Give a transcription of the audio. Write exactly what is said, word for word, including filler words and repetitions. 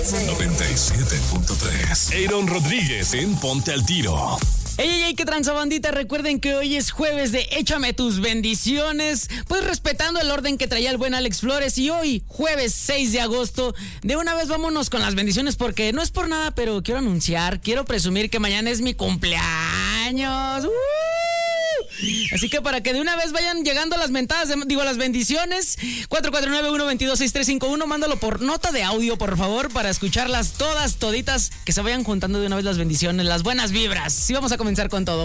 noventa y siete punto tres. Aaron Rodríguez en Ponte al Tiro. Ey, ey, ey, qué tranza, bandita. Recuerden que hoy es jueves de Échame tus bendiciones. Pues respetando el orden que traía el buen Alex Flores. Y hoy, jueves seis de agosto, de una vez vámonos con las bendiciones. Porque no es por nada, pero quiero anunciar, quiero presumir que mañana es mi cumpleaños. ¡Uh! Así que para que de una vez vayan llegando las mentadas, digo, las bendiciones, cuatro cuatro nueve, uno dos dos, seis tres cinco uno, mándalo por nota de audio, por favor, para escucharlas todas, toditas, que se vayan juntando de una vez las bendiciones, las buenas vibras. Y vamos a comenzar con todo.